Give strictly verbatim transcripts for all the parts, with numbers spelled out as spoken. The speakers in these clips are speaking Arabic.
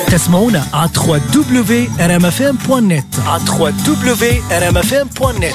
تسمعونا على دبليو دبليو دبليو دوت ار ام اف ام دوت نت على دبليو دبليو دبليو دوت ار ام اف ام دوت نت.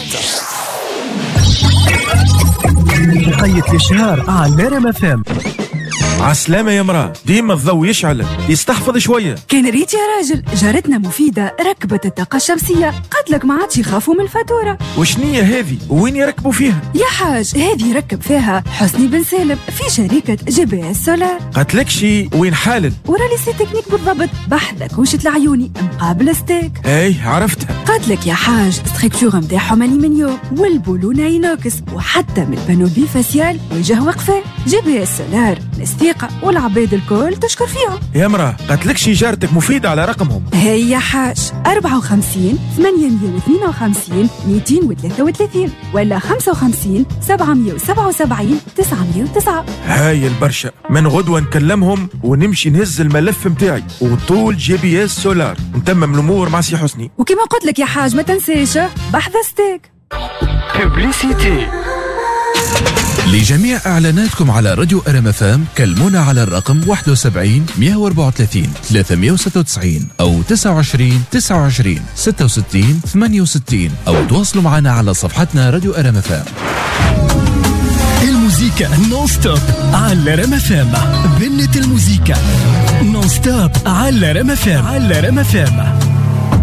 حلقية الإشهار على ار ام اف ام. عسلامة يا مراه، ديما الضوء يشعل، يستحفظ شوية. كان ريت يا راجل، جارتنا مفيدة ركبت الطاقة الشمسية، قالت لك ما عادش يخافوا من الفاتورة. وشنية هذه؟ وين يركبوا فيها؟ يا حاج هذه يركب فيها حسني بن سالم في شركة جي بي اس سولار. قالت لك شي وين حالل؟ ورا لي سي تكنيك بالضبط، بحذا كوشة العيوني مقابل ستيك. اي عرفتها. قالت لك يا حاج ستركتور نتاعهم الومنيوم والبولونة اينوكس وحتى من البانو بيفاسيال وجه وقفة. جي بي اس سولار الثقة والعباد الكل تشكر فيهم. يا مراه قالت لك شي جارتك مفيدة على رقمهم؟ هي يا حاج أربعة وخمسين ثمانمية واثنين وخمسين مئتين وثلاثة وثلاثين ولا خمسة وخمسين سبعمية وسبعة وسبعين تسعمية وتسعة. هاي البرشا، من غدوة نكلمهم ونمشي نهز الملف متاعي وطول جي بي اس سولار نتمم الأمور مع سي حسني. وكما قلت لك يا حاج ما تنسيش بحث ستيك. ببليسيتي. لجميع إعلاناتكم على راديو ار ام اف ام كلمونا على الرقم واحد وسبعين مئة وأربعة وثلاثين ثلاثمية وستة وتسعين أو تسعة وعشرين تسعة وعشرين ستة وستين ثمانية وستين أو تواصلوا معنا على صفحتنا راديو ار ام اف ام. الموسيقى نون ستوب على ار ام اف ام. بنت الموسيقى نون ستوب على ار ام اف ام على ار ام اف ام.